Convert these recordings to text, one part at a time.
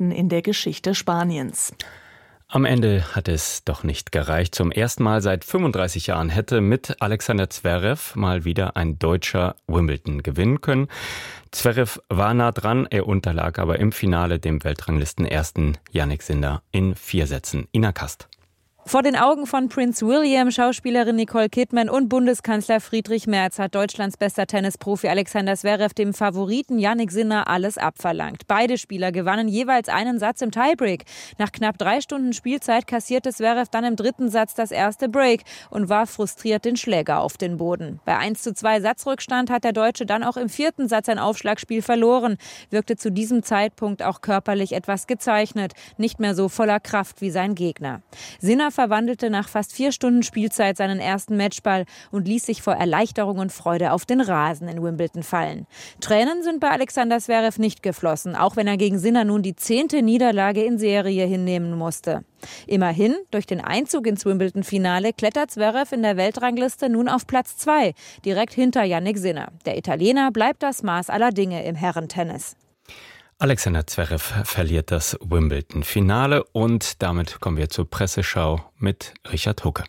Meisterschaften in der Geschichte Spaniens. Am Ende hat es doch nicht gereicht. Zum ersten Mal seit 35 Jahren hätte mit Alexander Zverev mal wieder ein Deutscher Wimbledon gewinnen können. Zverev war nah dran, er unterlag aber im Finale dem Weltranglistenersten Jannik Sinner in 4 Sätzen. Ina Kast. Vor den Augen von Prince William, Schauspielerin Nicole Kidman und Bundeskanzler Friedrich Merz hat Deutschlands bester Tennisprofi Alexander Zverev dem Favoriten Jannik Sinner alles abverlangt. Beide Spieler gewannen jeweils einen Satz im Tiebreak. Nach knapp 3 Stunden Spielzeit kassierte Zverev dann im 3. Satz das erste Break und warf frustriert den Schläger auf den Boden. Bei 1:2 Satzrückstand hat der Deutsche dann auch im 4. Satz ein Aufschlagspiel verloren, wirkte zu diesem Zeitpunkt auch körperlich etwas gezeichnet, nicht mehr so voller Kraft wie sein Gegner. Sinner verwandelte nach fast 4 Stunden Spielzeit seinen ersten Matchball und ließ sich vor Erleichterung und Freude auf den Rasen in Wimbledon fallen. Tränen sind bei Alexander Zverev nicht geflossen, auch wenn er gegen Sinner nun die 10. Niederlage in Serie hinnehmen musste. Immerhin, durch den Einzug ins Wimbledon-Finale klettert Zverev in der Weltrangliste nun auf Platz 2, direkt hinter Jannik Sinner. Der Italiener bleibt das Maß aller Dinge im Herrentennis. Alexander Zverev verliert das Wimbledon-Finale und damit kommen wir zur Presseschau mit Richard Hucke.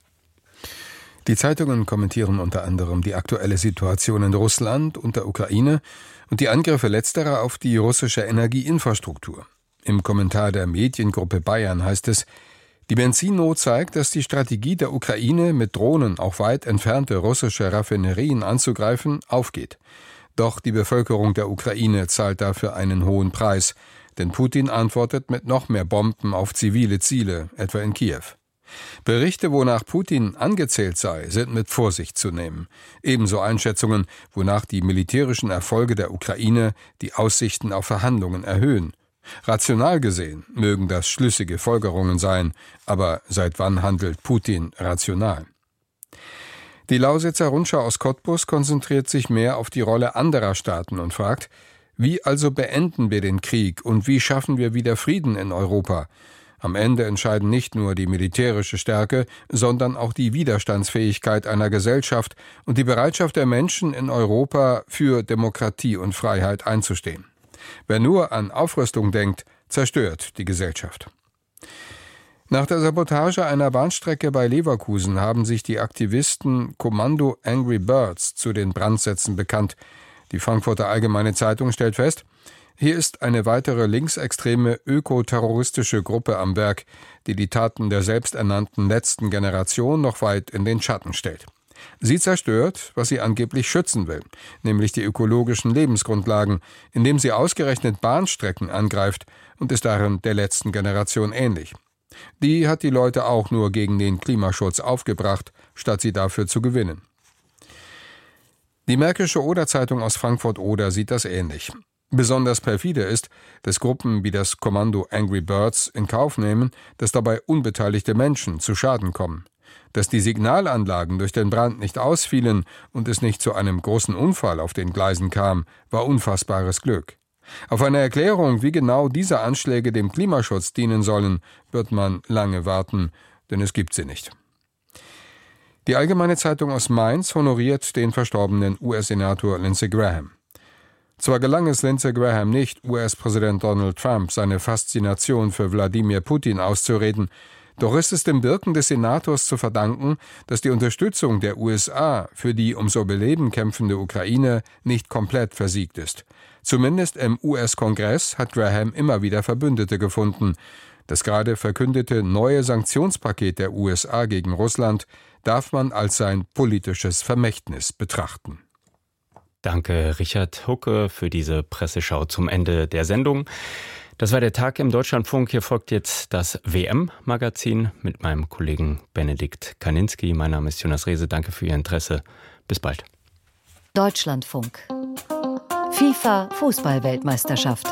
Die Zeitungen kommentieren unter anderem die aktuelle Situation in Russland und der Ukraine und die Angriffe letzterer auf die russische Energieinfrastruktur. Im Kommentar der Mediengruppe Bayern heißt es: Die Benzinnot zeigt, dass die Strategie der Ukraine, mit Drohnen auch weit entfernte russische Raffinerien anzugreifen, aufgeht. Doch die Bevölkerung der Ukraine zahlt dafür einen hohen Preis, denn Putin antwortet mit noch mehr Bomben auf zivile Ziele, etwa in Kiew. Berichte, wonach Putin angezählt sei, sind mit Vorsicht zu nehmen. Ebenso Einschätzungen, wonach die militärischen Erfolge der Ukraine die Aussichten auf Verhandlungen erhöhen. Rational gesehen mögen das schlüssige Folgerungen sein, aber seit wann handelt Putin rational? Die Lausitzer Rundschau aus Cottbus konzentriert sich mehr auf die Rolle anderer Staaten und fragt: Wie also beenden wir den Krieg und wie schaffen wir wieder Frieden in Europa? Am Ende entscheiden nicht nur die militärische Stärke, sondern auch die Widerstandsfähigkeit einer Gesellschaft und die Bereitschaft der Menschen in Europa, für Demokratie und Freiheit einzustehen. Wer nur an Aufrüstung denkt, zerstört die Gesellschaft. Nach der Sabotage einer Bahnstrecke bei Leverkusen haben sich die Aktivisten Kommando Angry Birds zu den Brandsätzen bekannt. Die Frankfurter Allgemeine Zeitung stellt fest: Hier ist eine weitere linksextreme ökoterroristische Gruppe am Werk, die die Taten der selbsternannten letzten Generation noch weit in den Schatten stellt. Sie zerstört, was sie angeblich schützen will, nämlich die ökologischen Lebensgrundlagen, indem sie ausgerechnet Bahnstrecken angreift und ist darin der letzten Generation ähnlich. Die hat die Leute auch nur gegen den Klimaschutz aufgebracht, statt sie dafür zu gewinnen. Die Märkische Oder-Zeitung aus Frankfurt-Oder sieht das ähnlich. Besonders perfide ist, dass Gruppen wie das Kommando Angry Birds in Kauf nehmen, dass dabei unbeteiligte Menschen zu Schaden kommen. Dass die Signalanlagen durch den Brand nicht ausfielen und es nicht zu einem großen Unfall auf den Gleisen kam, war unfassbares Glück. Auf eine Erklärung, wie genau diese Anschläge dem Klimaschutz dienen sollen, wird man lange warten, denn es gibt sie nicht. Die Allgemeine Zeitung aus Mainz honoriert den verstorbenen US-Senator Lindsey Graham. Zwar gelang es Lindsey Graham nicht, US-Präsident Donald Trump seine Faszination für Wladimir Putin auszureden, doch ist es dem Wirken des Senators zu verdanken, dass die Unterstützung der USA für die um so Beleben kämpfende Ukraine nicht komplett versiegt ist. Zumindest im US-Kongress hat Graham immer wieder Verbündete gefunden. Das gerade verkündete neue Sanktionspaket der USA gegen Russland darf man als sein politisches Vermächtnis betrachten. Danke, Richard Hucke, für diese Presseschau zum Ende der Sendung. Das war der Tag im Deutschlandfunk. Hier folgt jetzt das WM-Magazin mit meinem Kollegen Benedikt Kaninski. Mein Name ist Jonas Rehse. Danke für Ihr Interesse. Bis bald. Deutschlandfunk. FIFA-Fußball-Weltmeisterschaft.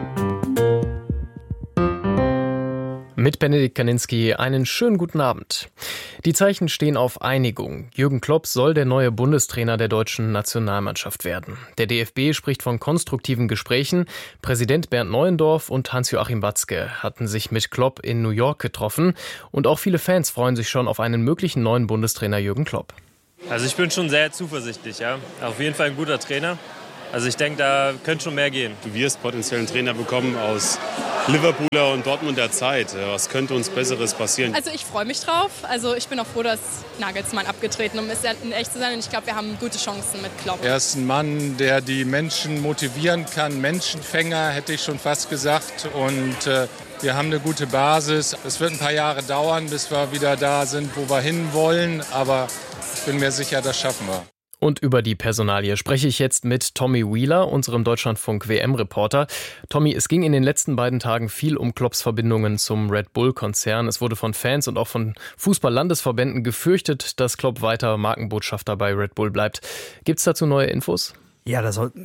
Mit Benedikt Kaninski einen schönen guten Abend. Die Zeichen stehen auf Einigung. Jürgen Klopp soll der neue Bundestrainer der deutschen Nationalmannschaft werden. Der DFB spricht von konstruktiven Gesprächen. Präsident Bernd Neuendorf und Hans-Joachim Watzke hatten sich mit Klopp in New York getroffen. Und auch viele Fans freuen sich schon auf einen möglichen neuen Bundestrainer Jürgen Klopp. Also ich bin schon sehr zuversichtlich, ja. Auf jeden Fall ein guter Trainer. Also ich denke, da könnte schon mehr gehen. Du wirst potenziell einen Trainer bekommen aus Liverpooler und Dortmunder Zeit. Was könnte uns Besseres passieren? Also ich freue mich drauf. Also ich bin auch froh, dass Nagelsmann abgetreten ist, um echt zu sein. Und ich glaube, wir haben gute Chancen mit Klopp. Er ist ein Mann, der die Menschen motivieren kann. Menschenfänger, hätte ich schon fast gesagt. Und wir haben eine gute Basis. Es wird ein paar Jahre dauern, bis wir wieder da sind, wo wir hinwollen. Aber ich bin mir sicher, das schaffen wir. Und über die Personalie spreche ich jetzt mit Tommy Wheeler, unserem Deutschlandfunk-WM-Reporter. Tommy, es ging in den letzten beiden Tagen viel um Klopps Verbindungen zum Red Bull-Konzern. Es wurde von Fans und auch von Fußball-Landesverbänden gefürchtet, dass Klopp weiter Markenbotschafter bei Red Bull bleibt. Gibt es dazu neue Infos? Ja,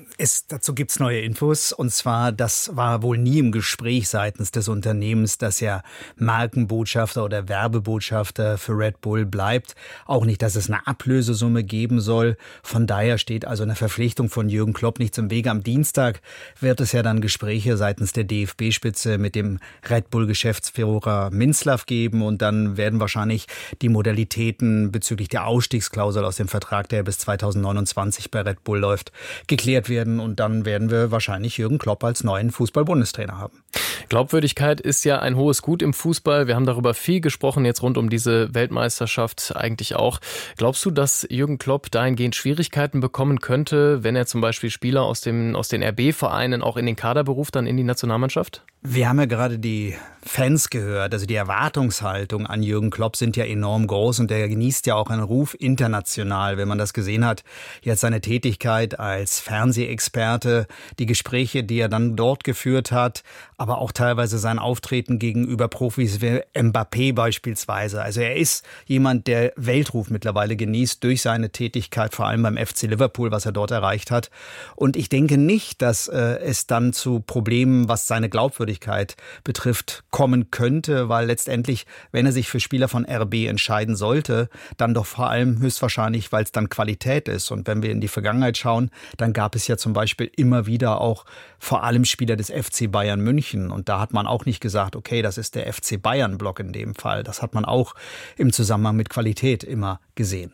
dazu gibt's neue Infos. Und zwar, das war wohl nie im Gespräch seitens des Unternehmens, dass er Markenbotschafter oder Werbebotschafter für Red Bull bleibt. Auch nicht, dass es eine Ablösesumme geben soll. Von daher steht also eine Verpflichtung von Jürgen Klopp nichts im Wege. Am Dienstag wird es ja dann Gespräche seitens der DFB-Spitze mit dem Red Bull-Geschäftsführer Minzlaff geben. Und dann werden wahrscheinlich die Modalitäten bezüglich der Ausstiegsklausel aus dem Vertrag, der bis 2029 bei Red Bull läuft, geklärt werden, und dann werden wir wahrscheinlich Jürgen Klopp als neuen Fußball-Bundestrainer haben. Glaubwürdigkeit ist ja ein hohes Gut im Fußball. Wir haben darüber viel gesprochen, jetzt rund um diese Weltmeisterschaft eigentlich auch. Glaubst du, dass Jürgen Klopp dahingehend Schwierigkeiten bekommen könnte, wenn er zum Beispiel Spieler aus den RB-Vereinen auch in den Kader beruft, dann in die Nationalmannschaft? Wir haben ja gerade die Fans gehört, also die Erwartungshaltung an Jürgen Klopp sind ja enorm groß, und er genießt ja auch einen Ruf international, wenn man das gesehen hat. Jetzt seine Tätigkeit als Fernsehexperte, die Gespräche, die er dann dort geführt hat, aber auch teilweise sein Auftreten gegenüber Profis wie Mbappé beispielsweise. Also er ist jemand, der Weltruf mittlerweile genießt durch seine Tätigkeit, vor allem beim FC Liverpool, was er dort erreicht hat. Und ich denke nicht, dass es dann zu Problemen, was seine Glaubwürdigkeit betrifft, kommen könnte, weil letztendlich, wenn er sich für Spieler von RB entscheiden sollte, dann doch vor allem höchstwahrscheinlich, weil es dann Qualität ist. Und wenn wir in die Vergangenheit schauen, dann gab es ja zum Beispiel immer wieder auch vor allem Spieler des FC Bayern München. Und da hat man auch nicht gesagt, okay, das ist der FC Bayern-Block in dem Fall. Das hat man auch im Zusammenhang mit Qualität immer gesehen.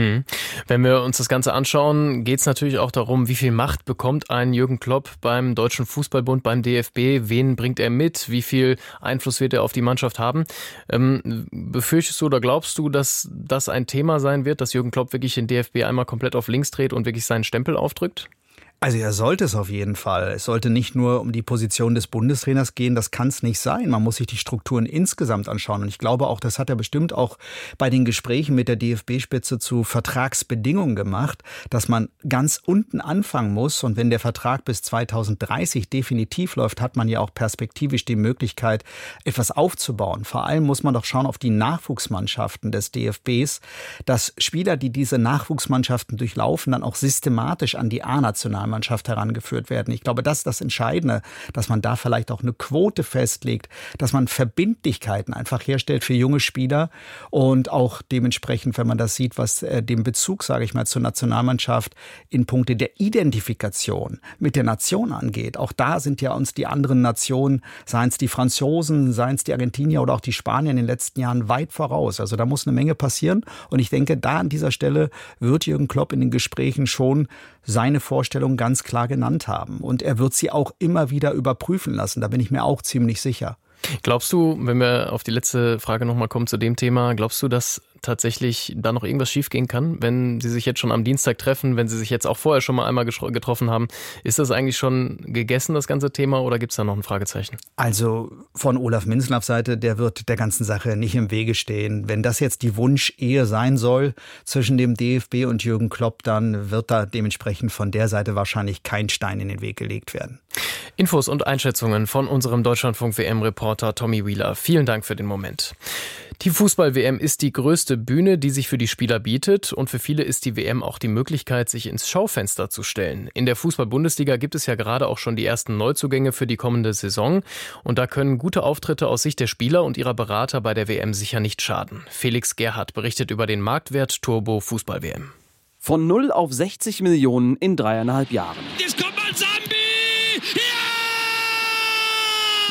Wenn wir uns das Ganze anschauen, geht es natürlich auch darum, wie viel Macht bekommt ein Jürgen Klopp beim Deutschen Fußballbund, beim DFB, wen bringt er mit, wie viel Einfluss wird er auf die Mannschaft haben. Befürchtest du oder glaubst du, dass das ein Thema sein wird, dass Jürgen Klopp wirklich den DFB einmal komplett auf links dreht und wirklich seinen Stempel aufdrückt? Also er sollte es auf jeden Fall. Es sollte nicht nur um die Position des Bundestrainers gehen, das kann es nicht sein. Man muss sich die Strukturen insgesamt anschauen. Und ich glaube auch, das hat er bestimmt auch bei den Gesprächen mit der DFB-Spitze zu Vertragsbedingungen gemacht, dass man ganz unten anfangen muss. Und wenn der Vertrag bis 2030 definitiv läuft, hat man ja auch perspektivisch die Möglichkeit, etwas aufzubauen. Vor allem muss man doch schauen auf die Nachwuchsmannschaften des DFBs, dass Spieler, die diese Nachwuchsmannschaften durchlaufen, dann auch systematisch an die A-Nationalmannschaft herangeführt werden. Ich glaube, das ist das Entscheidende, dass man da vielleicht auch eine Quote festlegt, dass man Verbindlichkeiten einfach herstellt für junge Spieler und auch dementsprechend, wenn man das sieht, was den Bezug, sage ich mal, zur Nationalmannschaft in Punkte der Identifikation mit der Nation angeht. Auch da sind ja uns die anderen Nationen, seien es die Franzosen, seien es die Argentinier oder auch die Spanier in den letzten Jahren weit voraus. Also da muss eine Menge passieren, und ich denke, da an dieser Stelle wird Jürgen Klopp in den Gesprächen schon seine Vorstellung ganz klar genannt haben. Und er wird sie auch immer wieder überprüfen lassen. Da bin ich mir auch ziemlich sicher. Glaubst du, wenn wir auf die letzte Frage nochmal kommen zu dem Thema, glaubst du, dass tatsächlich da noch irgendwas schiefgehen kann, wenn Sie sich jetzt schon am Dienstag treffen, wenn Sie sich jetzt auch vorher schon mal einmal getroffen haben? Ist das eigentlich schon gegessen, das ganze Thema, oder gibt es da noch ein Fragezeichen? Also von Olaf Minzlaffs Seite, der wird der ganzen Sache nicht im Wege stehen. Wenn das jetzt die Wunschehe sein soll zwischen dem DFB und Jürgen Klopp, dann wird da dementsprechend von der Seite wahrscheinlich kein Stein in den Weg gelegt werden. Infos und Einschätzungen von unserem Deutschlandfunk-WM-Reporter Tommy Wheeler. Vielen Dank für den Moment. Die Fußball-WM ist die größte Bühne, die sich für die Spieler bietet, und für viele ist die WM auch die Möglichkeit, sich ins Schaufenster zu stellen. In der Fußball-Bundesliga gibt es ja gerade auch schon die ersten Neuzugänge für die kommende Saison, und da können gute Auftritte aus Sicht der Spieler und ihrer Berater bei der WM sicher nicht schaden. Felix Gerhardt berichtet über den Marktwert Turbo Fußball-WM. Von 0 auf 60 Millionen in 3,5 Jahren. Jetzt kommt Mansambi! Ja!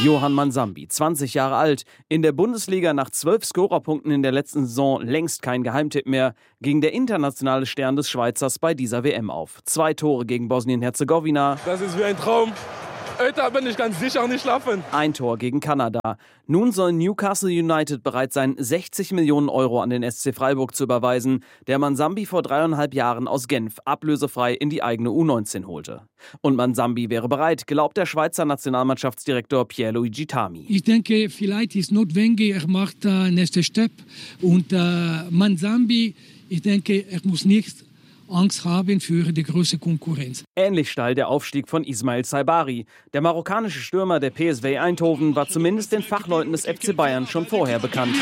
Johann Mansambi, 20 Jahre alt, in der Bundesliga nach 12 Scorerpunkten in der letzten Saison längst kein Geheimtipp mehr, ging der internationale Stern des Schweizers bei dieser WM auf. 2 Tore gegen Bosnien-Herzegowina. Das ist wie ein Traum. Heute bin ich ganz sicher nicht schlafen. 1 Tor gegen Kanada. Nun soll Newcastle United bereit sein, 60 Millionen Euro an den SC Freiburg zu überweisen, der Mansambi vor 3,5 Jahren aus Genf ablösefrei in die eigene U19 holte. Und Mansambi wäre bereit, glaubt der Schweizer Nationalmannschaftsdirektor Pierluigi Tami. Ich denke, vielleicht ist notwendig, er macht den nächsten Step. Und Mansambi, ich denke, er muss nicht Angst haben für die große Konkurrenz. Ähnlich steil der Aufstieg von Ismail Saibari. Der marokkanische Stürmer der PSV Eindhoven war zumindest den Fachleuten des FC Bayern schon vorher bekannt.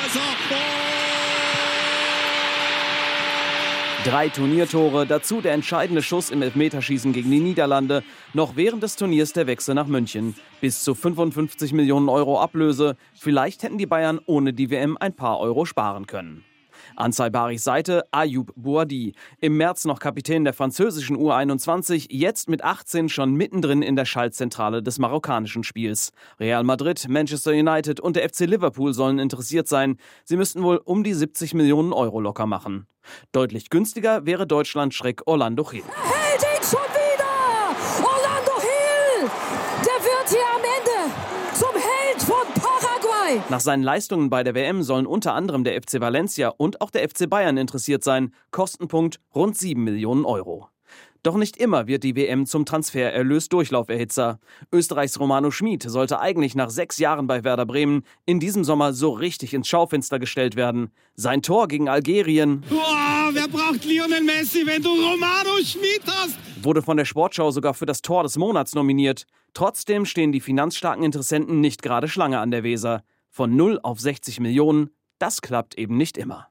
3 Turniertore, dazu der entscheidende Schuss im Elfmeterschießen gegen die Niederlande. Noch während des Turniers der Wechsel nach München. Bis zu 55 Millionen Euro Ablöse. Vielleicht hätten die Bayern ohne die WM ein paar Euro sparen können. An Saibaris Seite Ayoub Bouadi. Im März noch Kapitän der französischen U21, jetzt mit 18 schon mittendrin in der Schaltzentrale des marokkanischen Spiels. Real Madrid, Manchester United und der FC Liverpool sollen interessiert sein. Sie müssten wohl um die 70 Millionen Euro locker machen. Deutlich günstiger wäre Deutschland-Schreck Orlando Gil. Hält ihn schon wieder! Orlando Gil! Der wird hier am Ende zum Held von Paraguay! Nach seinen Leistungen bei der WM sollen unter anderem der FC Valencia und auch der FC Bayern interessiert sein. Kostenpunkt rund 7 Millionen Euro. Doch nicht immer wird die WM zum Transfererlös Durchlauferhitzer. Österreichs Romano Schmid sollte eigentlich nach 6 Jahren bei Werder Bremen in diesem Sommer so richtig ins Schaufenster gestellt werden. Sein Tor gegen Algerien, wer braucht Lionel Messi, wenn du Romano Schmid hast? Wurde von der Sportschau sogar für das Tor des Monats nominiert. Trotzdem stehen die finanzstarken Interessenten nicht gerade Schlange an der Weser. Von 0 auf 60 Millionen, das klappt eben nicht immer.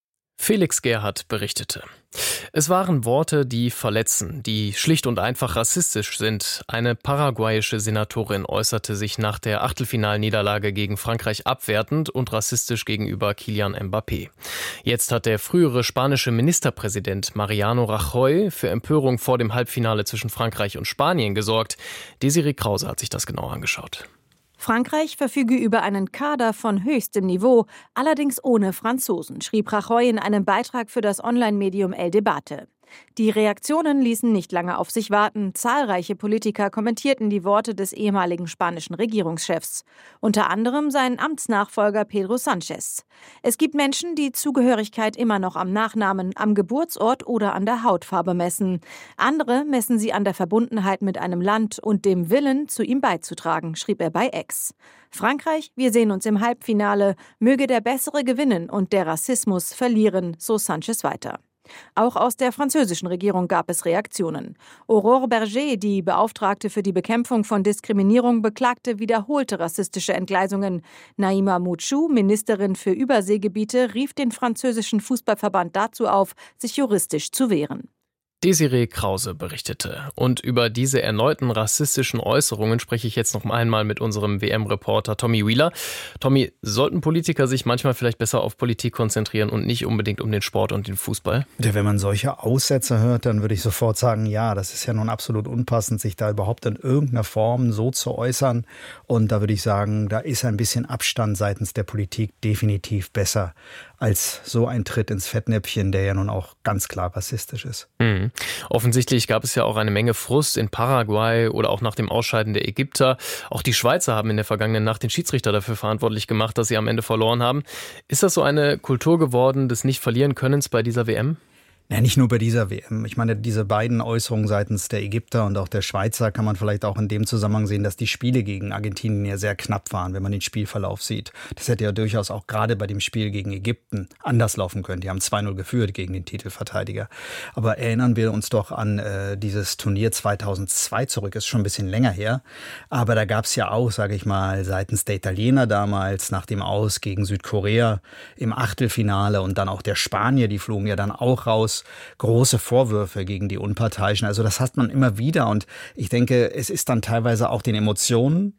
Felix Gerhardt berichtete. Es waren Worte, die verletzen, die schlicht und einfach rassistisch sind. Eine paraguayische Senatorin äußerte sich nach der Achtelfinalniederlage gegen Frankreich abwertend und rassistisch gegenüber Kylian Mbappé. Jetzt hat der frühere spanische Ministerpräsident Mariano Rajoy für Empörung vor dem Halbfinale zwischen Frankreich und Spanien gesorgt. Desiree Krause hat sich das genau angeschaut. Frankreich verfüge über einen Kader von höchstem Niveau, allerdings ohne Franzosen, schrieb Rajoy in einem Beitrag für das Online-Medium El Debate. Die Reaktionen ließen nicht lange auf sich warten. Zahlreiche Politiker kommentierten die Worte des ehemaligen spanischen Regierungschefs. Unter anderem sein Amtsnachfolger Pedro Sánchez. Es gibt Menschen, die Zugehörigkeit immer noch am Nachnamen, am Geburtsort oder an der Hautfarbe messen. Andere messen sie an der Verbundenheit mit einem Land und dem Willen, zu ihm beizutragen, schrieb er bei X. Frankreich, wir sehen uns im Halbfinale. Möge der Bessere gewinnen und der Rassismus verlieren, so Sánchez weiter. Auch aus der französischen Regierung gab es Reaktionen. Aurore Berger, die Beauftragte für die Bekämpfung von Diskriminierung, beklagte wiederholte rassistische Entgleisungen. Naïma Mouchou, Ministerin für Überseegebiete, rief den französischen Fußballverband dazu auf, sich juristisch zu wehren. Desiree Krause berichtete. Und über diese erneuten rassistischen Äußerungen spreche ich jetzt noch einmal mit unserem WM-Reporter Tommy Wheeler. Tommy, sollten Politiker sich manchmal vielleicht besser auf Politik konzentrieren und nicht unbedingt um den Sport und den Fußball? Ja, wenn man solche Aussätze hört, dann würde ich sofort sagen, ja, das ist ja nun absolut unpassend, sich da überhaupt in irgendeiner Form so zu äußern. Und da würde ich sagen, da ist ein bisschen Abstand seitens der Politik definitiv besser als so ein Tritt ins Fettnäpfchen, der ja nun auch ganz klar rassistisch ist. Mhm. Offensichtlich gab es ja auch eine Menge Frust in Paraguay oder auch nach dem Ausscheiden der Ägypter. Auch die Schweizer haben in der vergangenen Nacht den Schiedsrichter dafür verantwortlich gemacht, dass sie am Ende verloren haben. Ist das so eine Kultur geworden des Nicht-Verlieren-Könnens bei dieser WM? Ja, nicht nur bei dieser WM. Ich meine, diese beiden Äußerungen seitens der Ägypter und auch der Schweizer kann man vielleicht auch in dem Zusammenhang sehen, dass die Spiele gegen Argentinien ja sehr knapp waren, wenn man den Spielverlauf sieht. Das hätte ja durchaus auch gerade bei dem Spiel gegen Ägypten anders laufen können. Die haben 2-0 geführt gegen den Titelverteidiger. Aber erinnern wir uns doch an dieses Turnier 2002 zurück. Ist schon ein bisschen länger her. Aber da gab es ja auch, sage ich mal, seitens der Italiener damals nach dem Aus gegen Südkorea im Achtelfinale und dann auch der Spanier, die flogen ja dann auch raus. Große Vorwürfe gegen die Unparteiischen. Also das hat man immer wieder und ich denke, es ist dann teilweise auch den Emotionen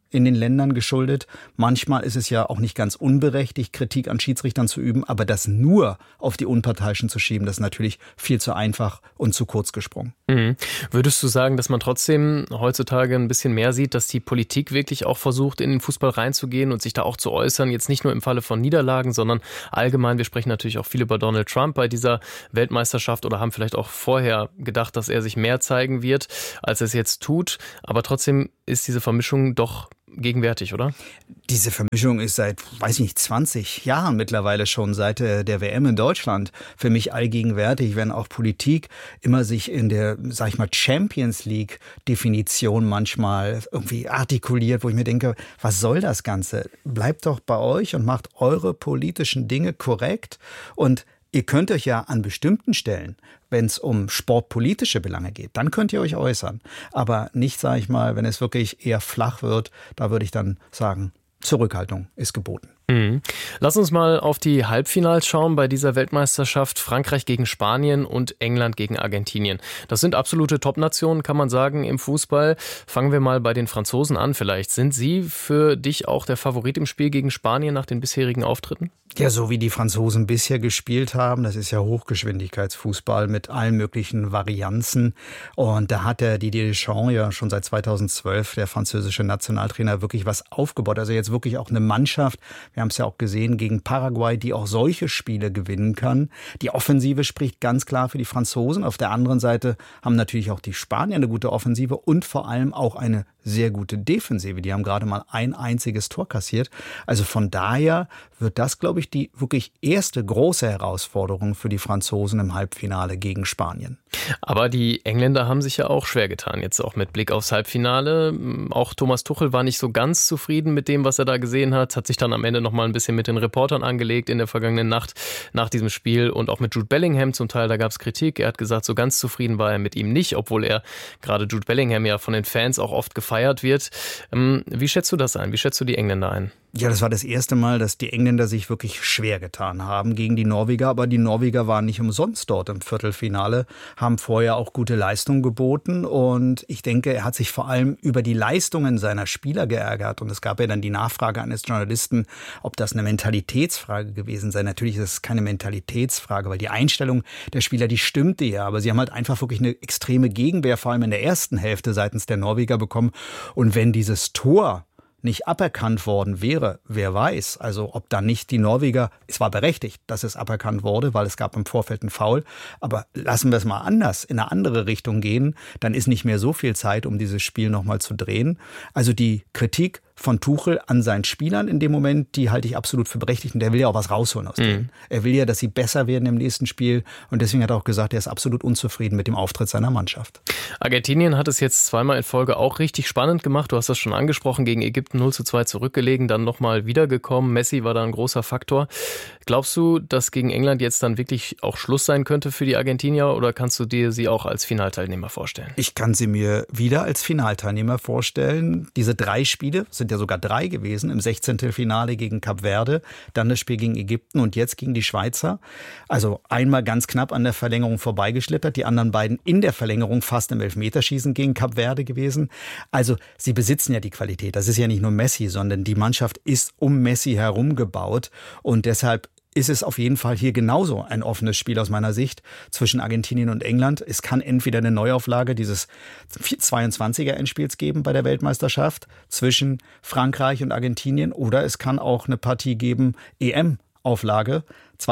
in den Ländern geschuldet. Manchmal ist es ja auch nicht ganz unberechtigt, Kritik an Schiedsrichtern zu üben, aber das nur auf die Unparteiischen zu schieben, das ist natürlich viel zu einfach und zu kurz gesprungen. Mhm. Würdest du sagen, dass man trotzdem heutzutage ein bisschen mehr sieht, dass die Politik wirklich auch versucht, in den Fußball reinzugehen und sich da auch zu äußern, jetzt nicht nur im Falle von Niederlagen, sondern allgemein, wir sprechen natürlich auch viel über Donald Trump bei dieser Weltmeisterschaft oder haben vielleicht auch vorher gedacht, dass er sich mehr zeigen wird, als er es jetzt tut, aber trotzdem ist diese Vermischung doch gegenwärtig, oder? Diese Vermischung ist seit, 20 Jahren mittlerweile schon, seit der WM in Deutschland, für mich allgegenwärtig, wenn auch Politik immer sich in der, Champions League-Definition manchmal irgendwie artikuliert, wo ich mir denke, was soll das Ganze? Bleibt doch bei euch und macht eure politischen Dinge korrekt und ihr könnt euch ja an bestimmten Stellen, wenn es um sportpolitische Belange geht, dann könnt ihr euch äußern. Aber nicht, wenn es wirklich eher flach wird, da würde ich dann sagen, Zurückhaltung ist geboten. Mhm. Lass uns mal auf die Halbfinals schauen bei dieser Weltmeisterschaft. Frankreich gegen Spanien und England gegen Argentinien. Das sind absolute Top-Nationen, kann man sagen, im Fußball. Fangen wir mal bei den Franzosen an vielleicht. Sind sie für dich auch der Favorit im Spiel gegen Spanien nach den bisherigen Auftritten? Ja, so wie die Franzosen bisher gespielt haben, das ist ja Hochgeschwindigkeitsfußball mit allen möglichen Varianzen. Und da hat der Didier Deschamps ja schon seit 2012, der französische Nationaltrainer, wirklich was aufgebaut. Also jetzt wirklich auch eine Mannschaft, wir haben es ja auch gesehen, gegen Paraguay, die auch solche Spiele gewinnen kann. Die Offensive spricht ganz klar für die Franzosen. Auf der anderen Seite haben natürlich auch die Spanier eine gute Offensive und vor allem auch eine sehr gute Defensive. Die haben gerade mal ein einziges Tor kassiert. Also von daher wird das, glaube ich, die wirklich erste große Herausforderung für die Franzosen im Halbfinale gegen Spanien. Aber die Engländer haben sich ja auch schwer getan, jetzt auch mit Blick aufs Halbfinale. Auch Thomas Tuchel war nicht so ganz zufrieden mit dem, was er da gesehen hat sich dann am Ende noch mal ein bisschen mit den Reportern angelegt in der vergangenen Nacht nach diesem Spiel und auch mit Jude Bellingham zum Teil, da gab es Kritik. Er hat gesagt, so ganz zufrieden war er mit ihm nicht, obwohl er gerade Jude Bellingham ja von den Fans auch oft gefeiert wird. Wie schätzt du das ein? Wie schätzt du die Engländer ein? Ja, das war das erste Mal, dass die Engländer sich wirklich schwer getan haben gegen die Norweger. Aber die Norweger waren nicht umsonst dort im Viertelfinale, haben vorher auch gute Leistungen geboten. Und ich denke, er hat sich vor allem über die Leistungen seiner Spieler geärgert. Und es gab ja dann die Nachfrage eines Journalisten, ob das eine Mentalitätsfrage gewesen sei. Natürlich ist es keine Mentalitätsfrage, weil die Einstellung der Spieler, die stimmte ja. Aber sie haben halt einfach wirklich eine extreme Gegenwehr, vor allem in der ersten Hälfte seitens der Norweger bekommen. Und wenn dieses Tor nicht aberkannt worden wäre, wer weiß, also ob dann nicht die Norweger, es war berechtigt, dass es aberkannt wurde, weil es gab im Vorfeld einen Foul, aber lassen wir es mal anders, in eine andere Richtung gehen, dann ist nicht mehr so viel Zeit, um dieses Spiel nochmal zu drehen. Also die Kritik von Tuchel an seinen Spielern in dem Moment, die halte ich absolut für berechtigt und der will ja auch was rausholen aus denen. Er will ja, dass sie besser werden im nächsten Spiel und deswegen hat er auch gesagt, er ist absolut unzufrieden mit dem Auftritt seiner Mannschaft. Argentinien hat es jetzt zweimal in Folge auch richtig spannend gemacht, du hast das schon angesprochen, gegen Ägypten 0:2 zurückgelegen, dann nochmal wiedergekommen, Messi war da ein großer Faktor. Glaubst du, dass gegen England jetzt dann wirklich auch Schluss sein könnte für die Argentinier oder kannst du dir sie auch als Finalteilnehmer vorstellen? Ich kann sie mir wieder als Finalteilnehmer vorstellen. Diese 3 Spiele sind ja sogar 3 gewesen, im 16. Finale gegen Kap Verde, dann das Spiel gegen Ägypten und jetzt gegen die Schweizer. Also einmal ganz knapp an der Verlängerung vorbeigeschlittert, die anderen beiden in der Verlängerung fast im Elfmeterschießen gegen Kap Verde gewesen. Also sie besitzen ja die Qualität. Das ist ja nicht nur Messi, sondern die Mannschaft ist um Messi herum gebaut und deshalb ist es auf jeden Fall hier genauso ein offenes Spiel aus meiner Sicht zwischen Argentinien und England. Es kann entweder eine Neuauflage dieses 22er Endspiels geben bei der Weltmeisterschaft zwischen Frankreich und Argentinien oder es kann auch eine Partie geben, EM-Auflage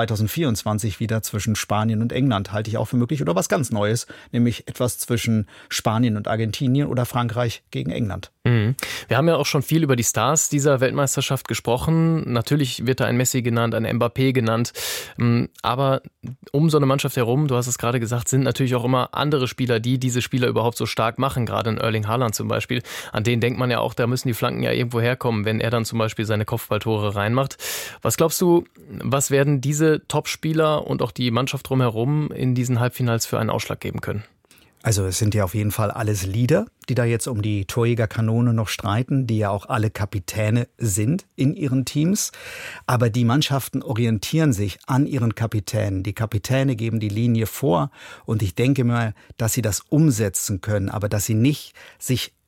2024 wieder zwischen Spanien und England, halte ich auch für möglich. Oder was ganz Neues, nämlich etwas zwischen Spanien und Argentinien oder Frankreich gegen England. Wir haben ja auch schon viel über die Stars dieser Weltmeisterschaft gesprochen. Natürlich wird da ein Messi genannt, ein Mbappé genannt. Aber um so eine Mannschaft herum, du hast es gerade gesagt, sind natürlich auch immer andere Spieler, die diese Spieler überhaupt so stark machen. Gerade in Erling Haaland zum Beispiel. An den denkt man ja auch, da müssen die Flanken ja irgendwo herkommen, wenn er dann zum Beispiel seine Kopfballtore reinmacht. Was glaubst du, was werden diese Top-Spieler und auch die Mannschaft drumherum in diesen Halbfinals für einen Ausschlag geben können? Also es sind ja auf jeden Fall alles Leader, die da jetzt um die Torjägerkanone noch streiten, die ja auch alle Kapitäne sind in ihren Teams. Aber die Mannschaften orientieren sich an ihren Kapitänen. Die Kapitäne geben die Linie vor und ich denke mal, dass sie das umsetzen können, aber dass sie nicht sich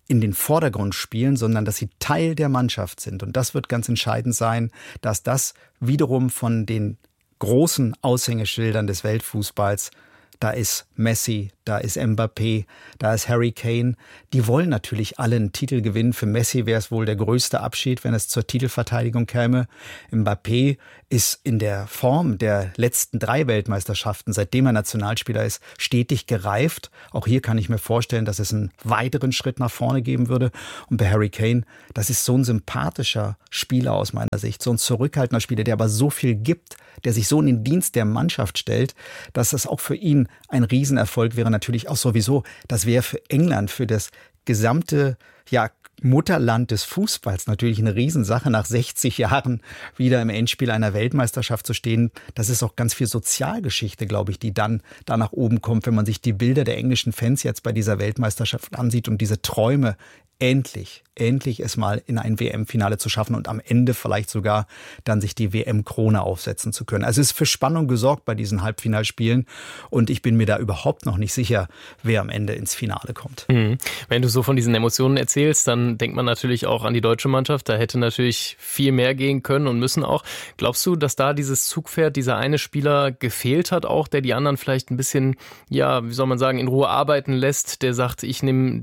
in den Vordergrund spielen, sondern dass sie Teil der Mannschaft sind. Und das wird ganz entscheidend sein, dass das wiederum von den großen Aushängeschildern des Weltfußballs, da ist Messi, da ist Mbappé, da ist Harry Kane. Die wollen natürlich alle einen Titel gewinnen. Für Messi wäre es wohl der größte Abschied, wenn es zur Titelverteidigung käme. Mbappé ist in der Form der letzten 3 Weltmeisterschaften, seitdem er Nationalspieler ist, stetig gereift. Auch hier kann ich mir vorstellen, dass es einen weiteren Schritt nach vorne geben würde. Und bei Harry Kane, das ist so ein sympathischer Spieler aus meiner Sicht, so ein zurückhaltender Spieler, der aber so viel gibt, der sich so in den Dienst der Mannschaft stellt, dass das auch für ihn ein Riesenerfolg wäre. Natürlich auch sowieso, das wäre für England, für das gesamte Mutterland des Fußballs natürlich eine Riesensache, nach 60 Jahren wieder im Endspiel einer Weltmeisterschaft zu stehen. Das ist auch ganz viel Sozialgeschichte, glaube ich, die dann da nach oben kommt, wenn man sich die Bilder der englischen Fans jetzt bei dieser Weltmeisterschaft ansieht und diese Träume, endlich es mal in ein WM-Finale zu schaffen und am Ende vielleicht sogar dann sich die WM-Krone aufsetzen zu können. Also es ist für Spannung gesorgt bei diesen Halbfinalspielen und ich bin mir da überhaupt noch nicht sicher, wer am Ende ins Finale kommt. Wenn du so von diesen Emotionen erzählst, dann denkt man natürlich auch an die deutsche Mannschaft. Da hätte natürlich viel mehr gehen können und müssen auch. Glaubst du, dass da dieses Zugpferd, dieser eine Spieler gefehlt hat auch, der die anderen vielleicht ein bisschen, wie soll man sagen, in Ruhe arbeiten lässt, der sagt, ich nehme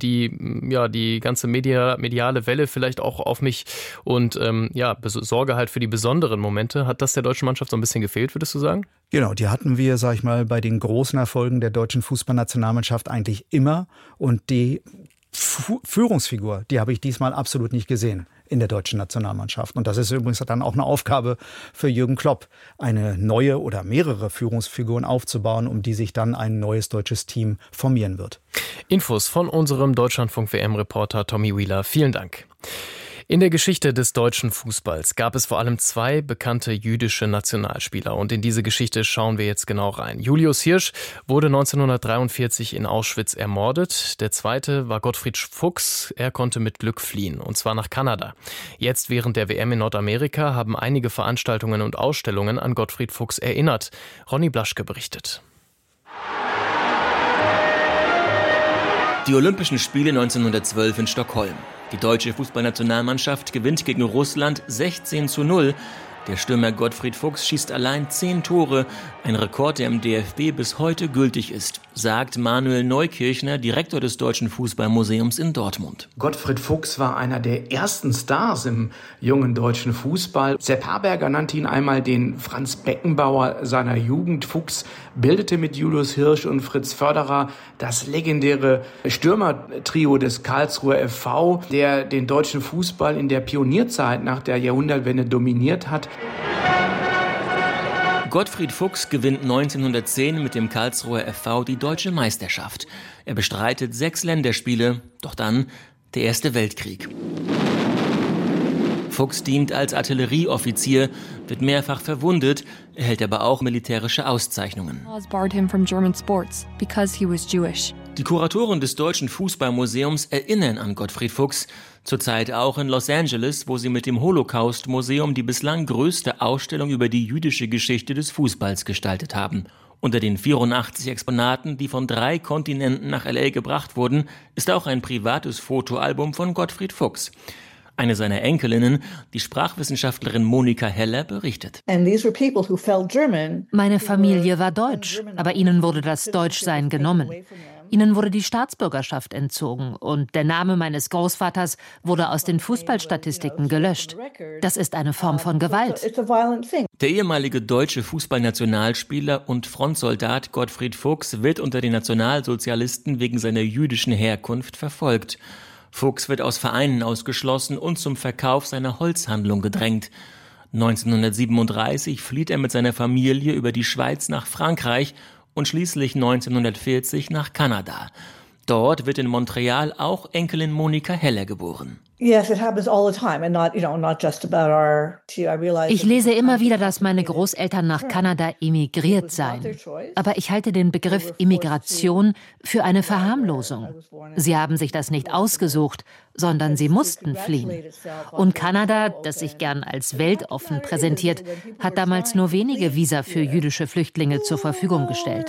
die ganze mediale Welle vielleicht auch auf mich und sorge halt für die besonderen Momente. Hat das der deutschen Mannschaft so ein bisschen gefehlt, würdest du sagen? Genau, die hatten wir, sag ich mal, bei den großen Erfolgen der deutschen Fußballnationalmannschaft eigentlich immer. Und die Führungsfigur, die habe ich diesmal absolut nicht gesehen in der deutschen Nationalmannschaft. Und das ist übrigens dann auch eine Aufgabe für Jürgen Klopp, eine neue oder mehrere Führungsfiguren aufzubauen, um die sich dann ein neues deutsches Team formieren wird. Infos von unserem Deutschlandfunk-WM-Reporter Tommy Wheeler. Vielen Dank. In der Geschichte des deutschen Fußballs gab es vor allem 2 bekannte jüdische Nationalspieler und in diese Geschichte schauen wir jetzt genau rein. Julius Hirsch wurde 1943 in Auschwitz ermordet. Der zweite war Gottfried Fuchs. Er konnte mit Glück fliehen und zwar nach Kanada. Jetzt während der WM in Nordamerika haben einige Veranstaltungen und Ausstellungen an Gottfried Fuchs erinnert. Ronny Blaschke berichtet. Die Olympischen Spiele 1912 in Stockholm. Die deutsche Fußballnationalmannschaft gewinnt gegen Russland 16:0. Der Stürmer Gottfried Fuchs schießt allein 10 Tore, ein Rekord, der im DFB bis heute gültig ist, sagt Manuel Neukirchner, Direktor des Deutschen Fußballmuseums in Dortmund. Gottfried Fuchs war einer der ersten Stars im jungen deutschen Fußball. Sepp Herberger nannte ihn einmal den Franz Beckenbauer seiner Jugend. Fuchs bildete mit Julius Hirsch und Fritz Förderer das legendäre Stürmertrio des Karlsruher FV, der den deutschen Fußball in der Pionierzeit nach der Jahrhundertwende dominiert hat. Gottfried Fuchs gewinnt 1910 mit dem Karlsruher FV die deutsche Meisterschaft. Er bestreitet 6 Länderspiele, doch dann der Erste Weltkrieg. Fuchs dient als Artillerieoffizier, wird mehrfach verwundet, erhält aber auch militärische Auszeichnungen. Die Kuratoren des Deutschen Fußballmuseums erinnern an Gottfried Fuchs, zurzeit auch in Los Angeles, wo sie mit dem Holocaust-Museum die bislang größte Ausstellung über die jüdische Geschichte des Fußballs gestaltet haben. Unter den 84 Exponaten, die von 3 Kontinenten nach L.A. gebracht wurden, ist auch ein privates Fotoalbum von Gottfried Fuchs. Eine seiner Enkelinnen, die Sprachwissenschaftlerin Monika Heller, berichtet. Meine Familie war deutsch, aber ihnen wurde das Deutschsein genommen. Ihnen wurde die Staatsbürgerschaft entzogen und der Name meines Großvaters wurde aus den Fußballstatistiken gelöscht. Das ist eine Form von Gewalt. Der ehemalige deutsche Fußballnationalspieler und Frontsoldat Gottfried Fuchs wird unter den Nationalsozialisten wegen seiner jüdischen Herkunft verfolgt. Fuchs wird aus Vereinen ausgeschlossen und zum Verkauf seiner Holzhandlung gedrängt. 1937 flieht er mit seiner Familie über die Schweiz nach Frankreich und schließlich 1940 nach Kanada. Dort wird in Montreal auch Enkelin Monika Heller geboren. Ich lese immer wieder, dass meine Großeltern nach Kanada emigriert seien. Aber ich halte den Begriff Immigration für eine Verharmlosung. Sie haben sich das nicht ausgesucht, sondern sie mussten fliehen. Und Kanada, das sich gern als weltoffen präsentiert, hat damals nur wenige Visa für jüdische Flüchtlinge zur Verfügung gestellt.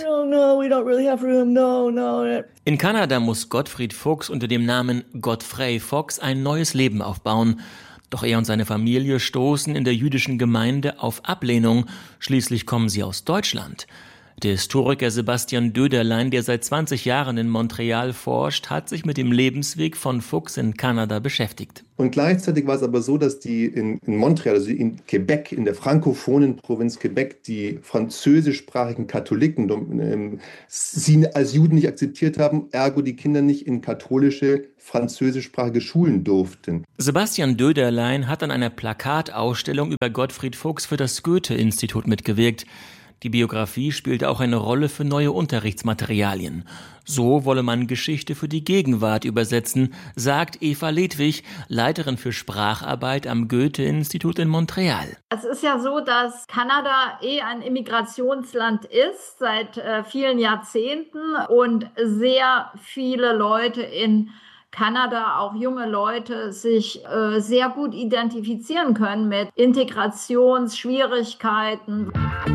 In Kanada muss Gottfried Fuchs unter dem Namen Godfrey Fox ein neues Leben aufbauen. Doch er und seine Familie stoßen in der jüdischen Gemeinde auf Ablehnung. Schließlich kommen sie aus Deutschland. Der Historiker Sebastian Döderlein, der seit 20 Jahren in Montreal forscht, hat sich mit dem Lebensweg von Fuchs in Kanada beschäftigt. Und gleichzeitig war es aber so, dass die in Montreal, also in Quebec, in der frankophonen Provinz Quebec, die französischsprachigen Katholiken sie als Juden nicht akzeptiert haben, ergo die Kinder nicht in katholische, französischsprachige Schulen durften. Sebastian Döderlein hat an einer Plakatausstellung über Gottfried Fuchs für das Goethe-Institut mitgewirkt. Die Biografie spielte auch eine Rolle für neue Unterrichtsmaterialien. So wolle man Geschichte für die Gegenwart übersetzen, sagt Eva Ledwig, Leiterin für Spracharbeit am Goethe-Institut in Montreal. Es ist ja so, dass Kanada ein Immigrationsland ist seit vielen Jahrzehnten und sehr viele Leute in Kanada, auch junge Leute, sich sehr gut identifizieren können mit Integrationsschwierigkeiten.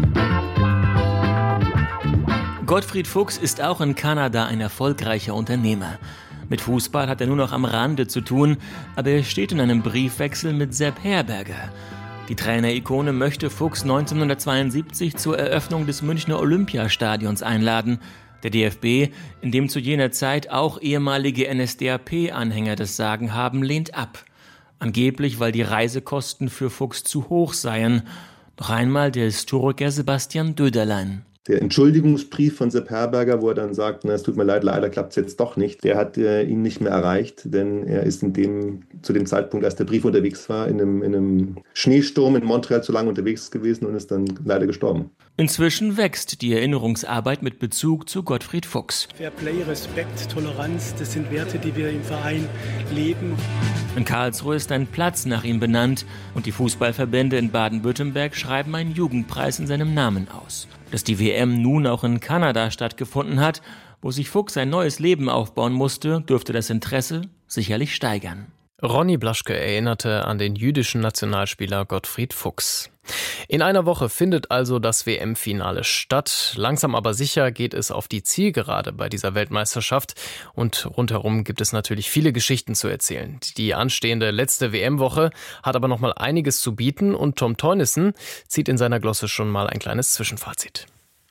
Gottfried Fuchs ist auch in Kanada ein erfolgreicher Unternehmer. Mit Fußball hat er nur noch am Rande zu tun, aber er steht in einem Briefwechsel mit Sepp Herberger. Die Trainerikone möchte Fuchs 1972 zur Eröffnung des Münchner Olympiastadions einladen. Der DFB, in dem zu jener Zeit auch ehemalige NSDAP-Anhänger das Sagen haben, lehnt ab. Angeblich, weil die Reisekosten für Fuchs zu hoch seien. Noch einmal der Historiker Sebastian Döderlein. Der Entschuldigungsbrief von Sepp Herberger, wo er dann sagt, es tut mir leid, leider klappt es jetzt doch nicht, der hat ihn nicht mehr erreicht, denn er ist zu dem Zeitpunkt, als der Brief unterwegs war, in einem Schneesturm in Montreal zu lange unterwegs gewesen und ist dann leider gestorben. Inzwischen wächst die Erinnerungsarbeit mit Bezug zu Gottfried Fuchs. Fairplay, Respekt, Toleranz, das sind Werte, die wir im Verein leben. In Karlsruhe ist ein Platz nach ihm benannt und die Fußballverbände in Baden-Württemberg schreiben einen Jugendpreis in seinem Namen aus. Dass die WM nun auch in Kanada stattgefunden hat, wo sich Fuchs ein neues Leben aufbauen musste, dürfte das Interesse sicherlich steigern. Ronny Blaschke erinnerte an den jüdischen Nationalspieler Gottfried Fuchs. In einer Woche findet also das WM-Finale statt. Langsam aber sicher geht es auf die Zielgerade bei dieser Weltmeisterschaft. Und rundherum gibt es natürlich viele Geschichten zu erzählen. Die anstehende letzte WM-Woche hat aber noch mal einiges zu bieten. Und Tom Teunissen zieht in seiner Glosse schon mal ein kleines Zwischenfazit.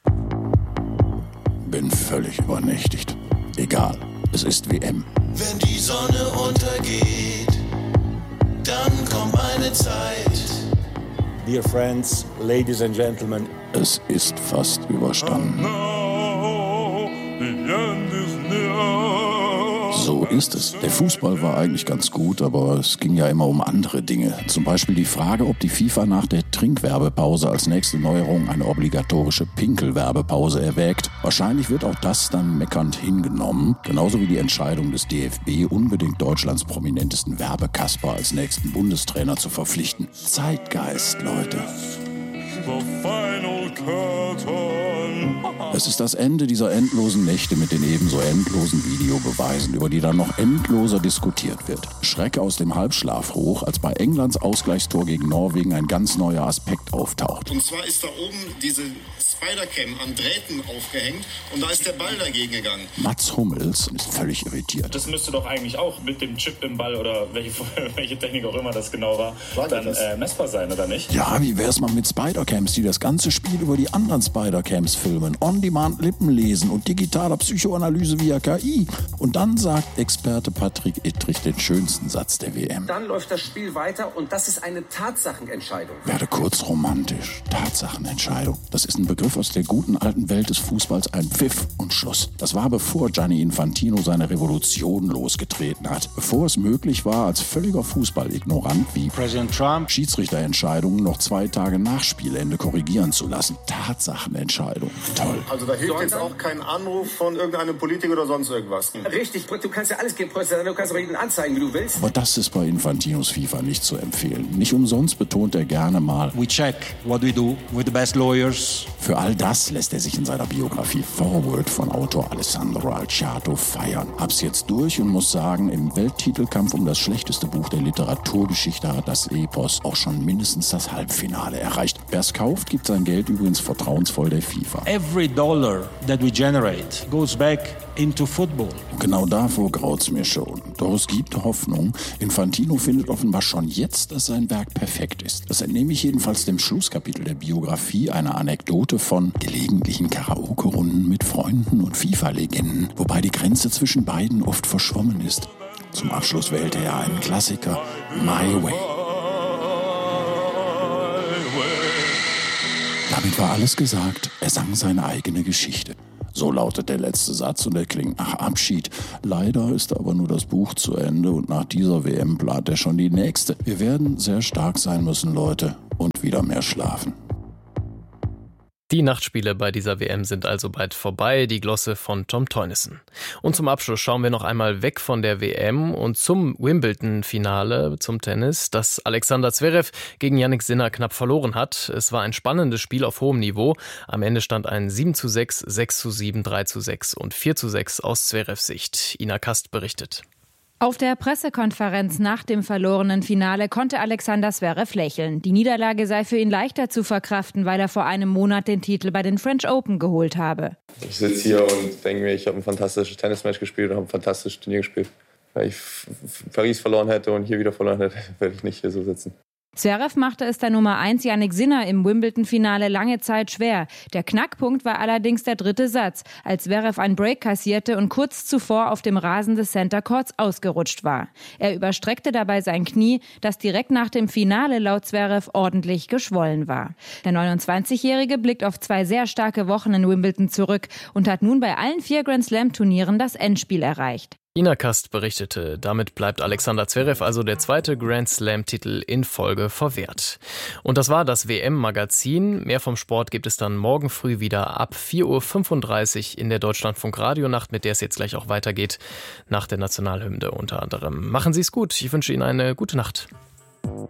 Bin völlig übernächtigt. Egal, es ist WM. Wenn die Sonne untergeht, dann kommt meine Zeit. Dear friends, ladies and gentlemen. Es ist fast überstanden. So ist es. Der Fußball war eigentlich ganz gut, aber es ging ja immer um andere Dinge. Zum Beispiel die Frage, ob die FIFA nach der Trinkwerbepause als nächste Neuerung eine obligatorische Pinkelwerbepause erwägt. Wahrscheinlich wird auch das dann meckernd hingenommen. Genauso wie die Entscheidung des DFB, unbedingt Deutschlands prominentesten Werbekasper als nächsten Bundestrainer zu verpflichten. Zeitgeist, Leute. Es ist das Ende dieser endlosen Nächte mit den ebenso endlosen Videobeweisen, über die dann noch endloser diskutiert wird. Schreck aus dem Halbschlaf hoch, als bei Englands Ausgleichstor gegen Norwegen ein ganz neuer Aspekt auftaucht. Und zwar ist da oben diese Spider-Cam an Drähten aufgehängt und da ist der Ball dagegen gegangen. Mats Hummels ist völlig irritiert. Das müsste doch eigentlich auch mit dem Chip im Ball oder welche Technik auch immer das genau war, dann messbar sein, oder nicht? Ja, wie wär's mal mit Spider-Cams, die das ganze Spiel über die anderen Spider-Cams filmen, On-Demand-Lippen lesen und digitaler Psychoanalyse via KI. Und dann sagt Experte Patrick Ittrich den schönsten Satz der WM. Dann läuft das Spiel weiter und das ist eine Tatsachenentscheidung. Werde kurz romantisch. Tatsachenentscheidung. Das ist ein Begriff aus der guten alten Welt des Fußballs, ein Pfiff und Schluss. Das war bevor Gianni Infantino seine Revolution losgetreten hat. Bevor es möglich war, als völliger Fußballignorant wie Präsident Trump Schiedsrichterentscheidungen noch 2 Tage nach Spielende korrigieren zu lassen. Tatsachenentscheidung. Toll. Also da hilft jetzt auch kein Anruf von irgendeinem Politiker oder sonst irgendwas. Richtig, du kannst ja alles geben, du kannst auch jeden anzeigen, wie du willst. Aber das ist bei Infantinos FIFA nicht zu empfehlen. Nicht umsonst betont er gerne mal: We check what we do with the best lawyers. Für all das lässt er sich in seiner Biografie Forward von Autor Alessandro Alciato feiern. Hab's jetzt durch und muss sagen, im Welttitelkampf um das schlechteste Buch der Literaturgeschichte hat das Epos auch schon mindestens das Halbfinale erreicht. Wer's kauft, gibt sein Geld übrigens vertrauensvoll der FIFA. Every dollar that we generate goes back into football. Und genau davor graut's mir schon. Doch es gibt Hoffnung. Infantino findet offenbar schon jetzt, dass sein Werk perfekt ist. Das entnehme ich jedenfalls dem Schlusskapitel der Biografie, einer Anekdote von gelegentlichen Karaoke-Runden mit Freunden und FIFA-Legenden, wobei die Grenze zwischen beiden oft verschwommen ist. Zum Abschluss wählte er einen Klassiker, My Way. Damit war alles gesagt. Er sang seine eigene Geschichte. So lautet der letzte Satz und er klingt nach Abschied. Leider ist aber nur das Buch zu Ende und nach dieser WM plant er schon die nächste. Wir werden sehr stark sein müssen, Leute, und wieder mehr schlafen. Die Nachtspiele bei dieser WM sind also bald vorbei, die Glosse von Tom Teunissen. Und zum Abschluss schauen wir noch einmal weg von der WM und zum Wimbledon-Finale, zum Tennis, das Alexander Zverev gegen Jannik Sinner knapp verloren hat. Es war ein spannendes Spiel auf hohem Niveau. Am Ende stand ein 7:6, 6:7, 3:6 und 4:6 aus Zverevs Sicht. Ina Kast berichtet. Auf der Pressekonferenz nach dem verlorenen Finale konnte Alexander Zverev lächeln. Die Niederlage sei für ihn leichter zu verkraften, weil er vor einem Monat den Titel bei den French Open geholt habe. Ich sitze hier und denke mir, ich habe ein fantastisches Tennismatch gespielt und habe ein fantastisches Turnier gespielt. Wenn ich Paris verloren hätte und hier wieder verloren hätte, werde ich nicht hier so sitzen. Zverev machte es der Nummer 1 Jannik Sinner im Wimbledon-Finale lange Zeit schwer. Der Knackpunkt war allerdings der dritte Satz, als Zverev einen Break kassierte und kurz zuvor auf dem Rasen des Center Courts ausgerutscht war. Er überstreckte dabei sein Knie, das direkt nach dem Finale laut Zverev ordentlich geschwollen war. Der 29-Jährige blickt auf 2 sehr starke Wochen in Wimbledon zurück und hat nun bei allen 4 Grand-Slam-Turnieren das Endspiel erreicht. Ina Kast berichtete, damit bleibt Alexander Zverev also der zweite Grand-Slam-Titel in Folge verwehrt. Und das war das WM-Magazin. Mehr vom Sport gibt es dann morgen früh wieder ab 4:35 Uhr in der Deutschlandfunk-Radionacht, mit der es jetzt gleich auch weitergeht, nach der Nationalhymne unter anderem. Machen Sie es gut, ich wünsche Ihnen eine gute Nacht.